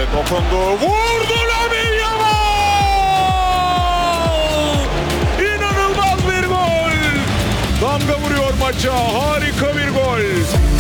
Dokundu. Vurdu Lamine Yamal! İnanılmaz bir gol. Damga vuruyor maça. Harika bir gol.